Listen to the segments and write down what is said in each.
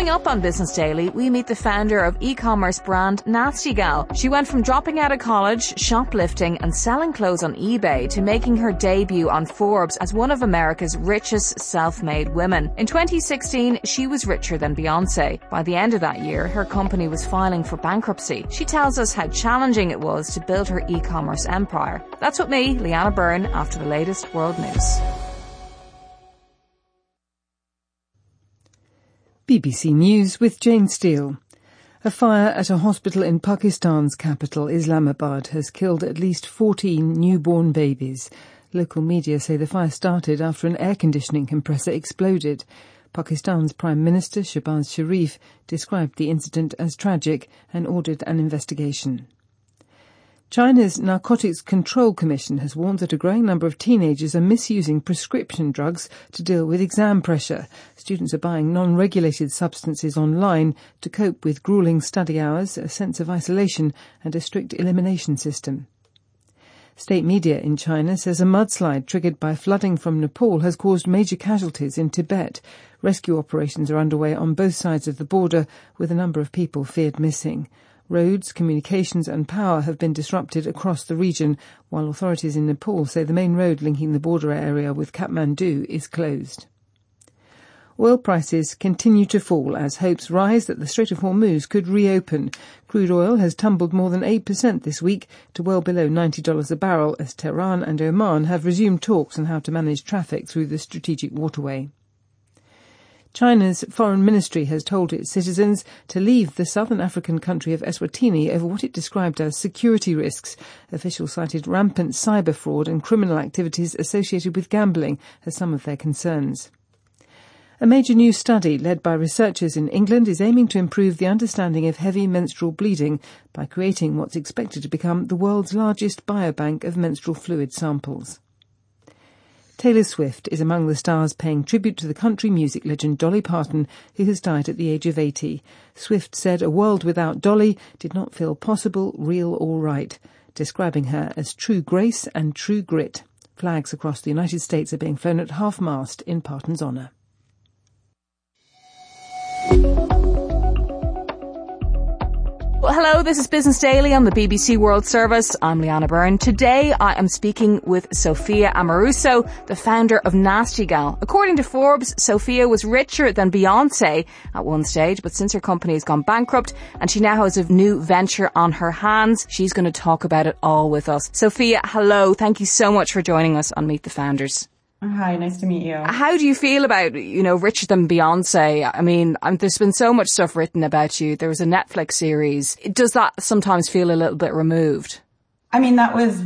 Coming up on Business Daily, we meet the founder of e-commerce brand Nasty Gal. She went from dropping out of college, shoplifting and selling clothes on eBay to making her debut on Forbes as one of America's richest self-made women. In 2016, she was richer than Beyonce. By the end of that year, her company was filing for bankruptcy. She tells us how challenging it was to build her e-commerce empire. That's with me, Leanna Byrne, after the latest world news. BBC News with Jane Steele. A fire at a hospital in Pakistan's capital, Islamabad, has killed at least 14 newborn babies. Local media say the fire started after an air conditioning compressor exploded. Pakistan's Prime Minister Shehbaz Sharif described the incident as tragic and ordered an investigation. China's Narcotics Control Commission has warned that a growing number of teenagers are misusing prescription drugs to deal with exam pressure. Students are buying non-regulated substances online to cope with gruelling study hours, a sense of isolation and a strict elimination system. State media in China says a mudslide triggered by flooding from Nepal has caused major casualties in Tibet. Rescue operations are underway on both sides of the border, with a number of people feared missing. Roads, communications and power have been disrupted across the region, while authorities in Nepal say the main road linking the border area with Kathmandu is closed. Oil prices continue to fall as hopes rise that the Strait of Hormuz could reopen. Crude oil has tumbled more than 8% this week to well below $90 a barrel as Tehran and Oman have resumed talks on how to manage traffic through the strategic waterway. China's foreign ministry has told its citizens to leave the southern African country of Eswatini over what it described as security risks. Officials cited rampant cyber fraud and criminal activities associated with gambling as some of their concerns. A major new study led by researchers in England is aiming to improve the understanding of heavy menstrual bleeding by creating what's expected to become the world's largest biobank of menstrual fluid samples. Taylor Swift is among the stars paying tribute to the country music legend Dolly Parton, who has died at the age of 80. Swift said a world without Dolly did not feel possible, real or right, describing her as true grace and true grit. Flags across the United States are being flown at half-mast in Parton's honour. Well, hello, this is Business Daily on the BBC World Service. I'm Leanna Byrne. Today I am speaking with Sophia Amoruso, the founder of Nasty Gal. According to Forbes, Sophia was richer than Beyonce at one stage, but since her company has gone bankrupt and she now has a new venture on her hands, she's going to talk about it all with us. Sophia, hello. Thank you so much for joining us on Meet the Founders. Hi, nice to meet you. How do you feel about, richer than Beyonce? I mean, there's been so much stuff written about you. There was a Netflix series. Does that sometimes feel a little bit removed? I mean, that was,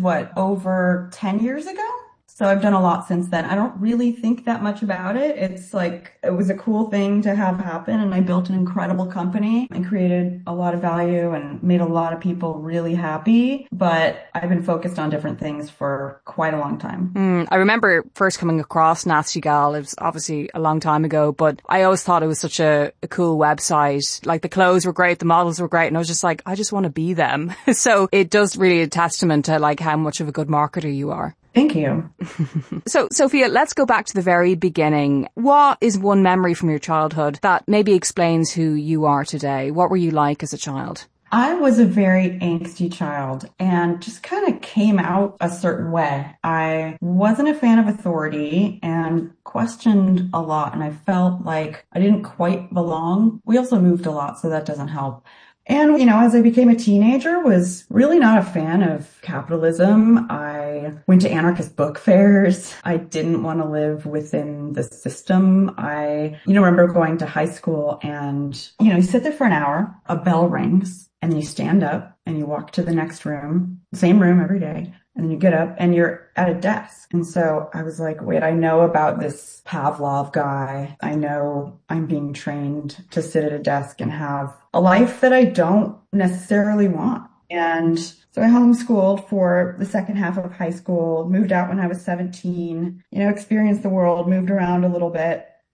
over 10 years ago? So I've done a lot since then. I don't really think that much about it. It's like, it was a cool thing to have happen, and I built an incredible company and created a lot of value and made a lot of people really happy. But I've been focused on different things for quite a long time. I remember first coming across Nasty Gal. It was obviously a long time ago, but I always thought it was such a cool website. Like, the clothes were great, the models were great, and I was just like, I just want to be them. So it does really a testament to like how much of a good marketer you are. Thank you. So, Sophia, let's go back to the very beginning. What is one memory from your childhood that maybe explains who you are today? What were you like as a child? I was a very angsty child and just kind of came out a certain way. I wasn't a fan of authority and questioned a lot, and I felt like I didn't quite belong. We also moved a lot, so that doesn't help. And, as I became a teenager, was really not a fan of capitalism. I went to anarchist book fairs. I didn't want to live within the system. I, remember going to high school and, you sit there for an hour, a bell rings, and then you stand up and you walk to the next room, same room every day. And then you get up and you're at a desk. And so I was like, wait, I know about this Pavlov guy. I know I'm being trained to sit at a desk and have a life that I don't necessarily want. And so I homeschooled for the second half of high school, moved out when I was 17, experienced the world, moved around a little bit.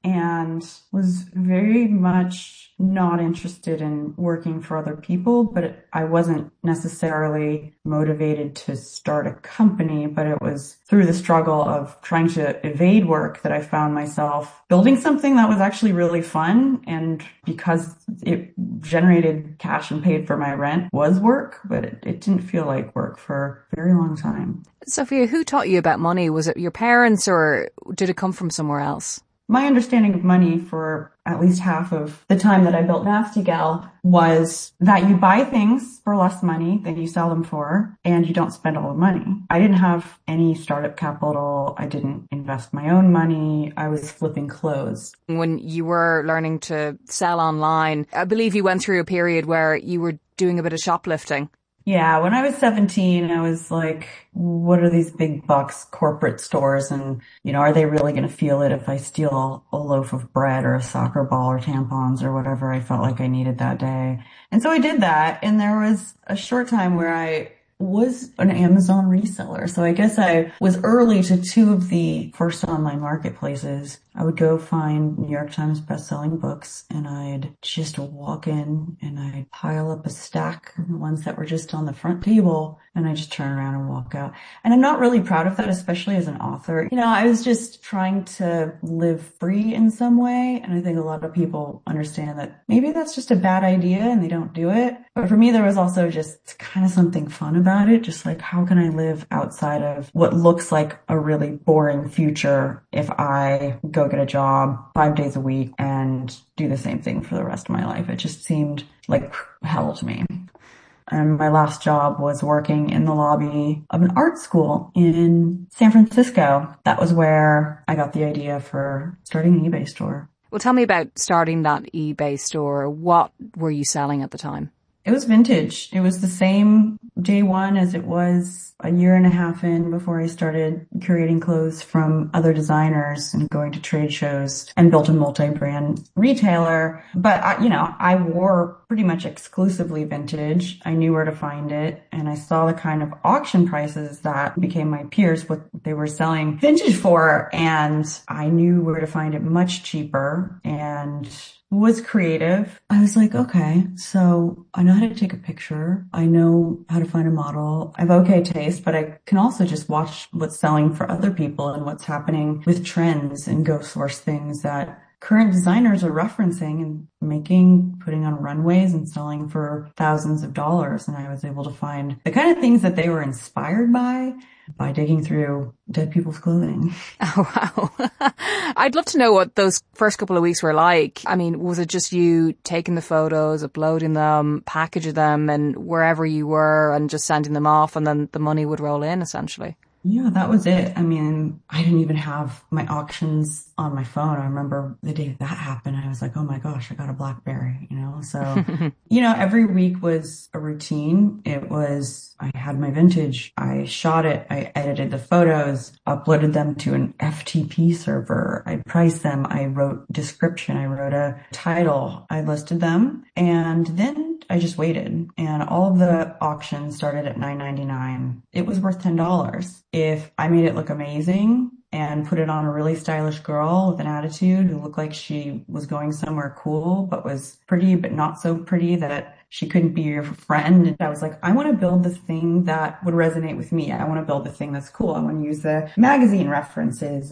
and was very much not interested in working for other people, but I wasn't necessarily motivated to start a company, but it was through the struggle of trying to evade work that I found myself building something that was actually really fun. And because it generated cash and paid for my rent was work, but it didn't feel like work for a very long time. Sophia, who taught you about money? Was it your parents or did it come from somewhere else? My understanding of money for at least half of the time that I built Nasty Gal was that you buy things for less money than you sell them for, and you don't spend all the money. I didn't have any startup capital. I didn't invest my own money. I was flipping clothes. When you were learning to sell online, I believe you went through a period where you were doing a bit of shoplifting. Yeah, when I was 17, I was like, what are these big bucks corporate stores? And, are they really going to feel it if I steal a loaf of bread or a soccer ball or tampons or whatever I felt like I needed that day? And so I did that. And there was a short time where I was an Amazon reseller. So I guess I was early to two of the first online marketplaces. I would go find New York Times bestselling books and I'd just walk in and I'd pile up a stack of the ones that were just on the front table and I just turn around and walk out. And I'm not really proud of that, especially as an author. I was just trying to live free in some way. And I think a lot of people understand that maybe that's just a bad idea and they don't do it. But for me, there was also just kind of something fun about it. Just like, how can I live outside of what looks like a really boring future if I go get a job 5 days a week and do the same thing for the rest of my life? It just seemed like hell to me. And my last job was working in the lobby of an art school in San Francisco. That was where I got the idea for starting an eBay store. Well, tell me about starting that eBay store. What were you selling at the time? It was vintage. It was the same day one as it was a year and a half in before I started curating clothes from other designers and going to trade shows and built a multi-brand retailer. But I wore pretty much exclusively vintage. I knew where to find it and I saw the kind of auction prices that became my peers, what they were selling vintage for. And I knew where to find it much cheaper and was creative. I was like, okay, so I know how to take a picture. I know how to find a model. I have okay taste, but I can also just watch what's selling for other people and what's happening with trends and go source things that current designers are referencing and putting on runways and selling for thousands of dollars. And I was able to find the kind of things that they were inspired by digging through dead people's clothing. Oh, wow. I'd love to know what those first couple of weeks were like. I mean, was it just you taking the photos, uploading them, packaging them and wherever you were and just sending them off and then the money would roll in essentially? Yeah, that was it. I mean, I didn't even have my auctions on my phone. I remember the day that happened, I was like, oh my gosh, I got a BlackBerry, So, every week was a routine. I had my vintage. I shot it. I edited the photos, uploaded them to an FTP server. I priced them. I wrote description. I wrote a title. I listed them. And then I just waited. And all of the auctions started at $9.99. It was worth $10. If I made it look amazing and put it on a really stylish girl with an attitude who looked like she was going somewhere cool, but was pretty, but not so pretty that she couldn't be your friend. And I was like, I want to build the thing that would resonate with me. I want to build the thing that's cool. I want to use the magazine references